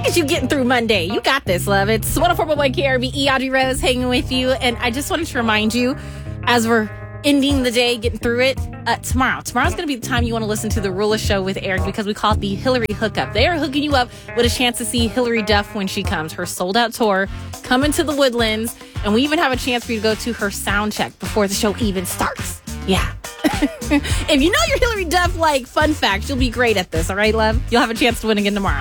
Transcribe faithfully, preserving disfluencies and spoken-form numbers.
at you getting through Monday. You got this, love. It's one oh four point one K R B E, Audrey Rose hanging with you. And I just wanted to remind you, as we're ending the day, getting through it, uh, tomorrow. Tomorrow's going to be the time you want to listen to The Rula Show with Eric, because we call it the Hillary Hookup. They are hooking you up with a chance to see Hillary Duff when she comes. Her sold-out tour coming to the Woodlands. And we even have a chance for you to go to her sound check before the show even starts. Yeah. If you know your Hillary Duff, like, fun facts, you'll be great at this. All right, love? You'll have a chance to win again tomorrow.